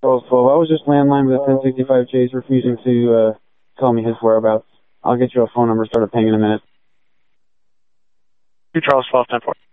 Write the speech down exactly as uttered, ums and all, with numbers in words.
Charles twelve. I was just landline with a ten sixty-five chase refusing to uh, tell me his whereabouts. I'll get you a phone number, start a ping in a minute. two Charles twelve, ten four.